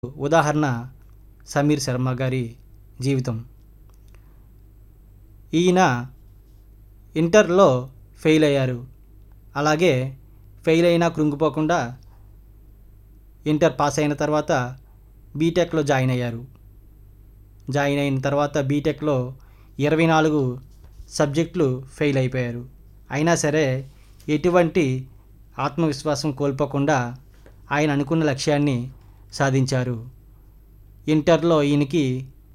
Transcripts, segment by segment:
ఉదాహరణ సమీర్ శర్మ గారి జీవితం. ఈయన ఇంటర్లో ఫెయిల్ అయ్యారు. అలాగే ఫెయిల్ అయినా కృంగిపోకుండా ఇంటర్ పాస్ అయిన తర్వాత బీటెక్లో జాయిన్ అయ్యారు. జాయిన్ అయిన తర్వాత బీటెక్లో 24 సబ్జెక్టులు ఫెయిల్ అయిపోయారు. అయినా సరే ఎటువంటి ఆత్మవిశ్వాసం కోల్పోకుండా ఆయన అనుకున్న లక్ష్యాన్ని సాధించారు. ఇంటర్లో ఈయనకి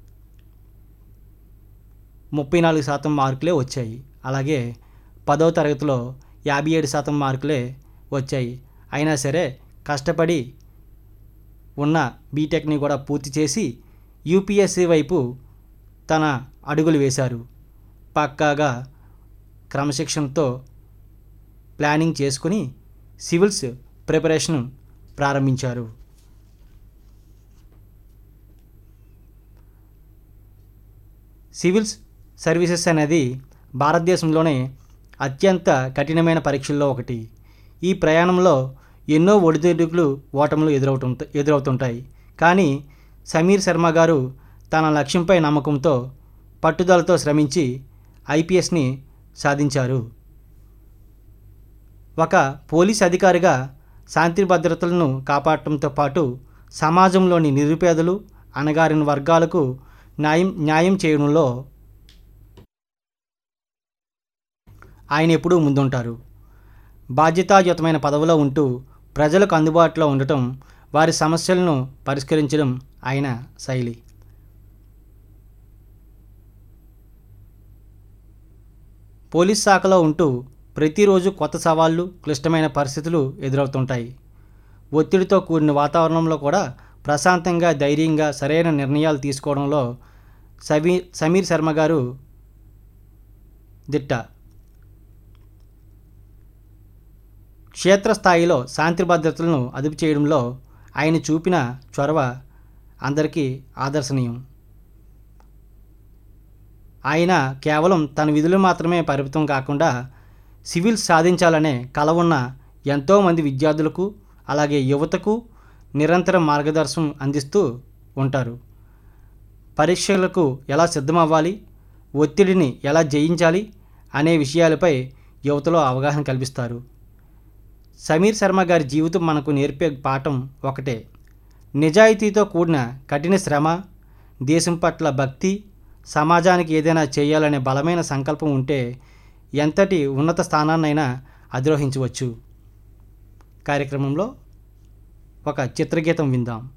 34% మార్కులే వచ్చాయి. అలాగే 10వ తరగతిలో 57% మార్కులే వచ్చాయి. అయినా సరే కష్టపడి ఉన్న బీటెక్ని కూడా పూర్తి చేసి యూపీఎస్సీ వైపు తన అడుగులు వేశారు. పక్కాగా క్రమశిక్షణతో ప్లానింగ్ చేసుకుని సివిల్స్ ప్రిపరేషన్ ప్రారంభించారు. సివిల్స్ సర్వీసెస్ అనేది భారతదేశంలోనే అత్యంత కఠినమైన పరీక్షల్లో ఒకటి. ఈ ప్రయాణంలో ఎన్నో ఒడిదుడుకులు ఓటములు ఎదురవుతుంటాయి. కానీ సమీర్ శర్మ గారు తన లక్ష్యంపై నమ్మకంతో పట్టుదలతో శ్రమించి ఐపీఎస్ని సాధించారు. ఒక పోలీస్ అధికారిగా శాంతి భద్రతలను కాపాడటంతో పాటు సమాజంలోని నిరుపేదలు, అణగారిన వర్గాలకు న్యాయం చేయడంలో ఆయన ఎప్పుడూ ముందుంటారు. బాధ్యతాయుతమైన పదవిలో ఉంటూ ప్రజలకు అందుబాటులో ఉండటం, వారి సమస్యలను పరిష్కరించడం ఆయన శైలి. పోలీస్ శాఖలో ఉంటూ ప్రతిరోజు కొత్త సవాళ్లు, క్లిష్టమైన పరిస్థితులు ఎదురవుతుంటాయి. ఒత్తిడితో కూడిన వాతావరణంలో కూడా ప్రశాంతంగా, ధైర్యంగా సరైన నిర్ణయాలు తీసుకోవడంలో సమీర్ శర్మ గారు దిట్ట. క్షేత్రస్థాయిలో శాంతి భద్రతలను అదుపు చేయడంలో ఆయన చూపిన చొరవ అందరికీ ఆదర్శనీయం. ఆయన కేవలం తన విధులు మాత్రమే పరిమితం కాకుండా సివిల్స్ సాధించాలనే కల ఉన్న ఎంతోమంది విద్యార్థులకు, అలాగే యువతకు నిరంతరం మార్గదర్శనం అందిస్తూ ఉంటారు. పరీక్షలకు ఎలా సిద్ధమవ్వాలి, ఒత్తిడిని ఎలా జయించాలి అనే విషయాలపై యువతలో అవగాహన కల్పిస్తారు. సమీర్ శర్మ గారి జీవితం మనకు నేర్పే పాఠం ఒకటే: నిజాయితీతో కూడిన కఠిన శ్రమ, దేశం పట్ల భక్తి, సమాజానికి ఏదైనా చేయాలనే బలమైన సంకల్పం ఉంటే ఎంతటి ఉన్నత స్థానాన్నైనా అధిరోహించవచ్చు. కార్యక్రమంలో ఒక చిత్రగీతం విందాం.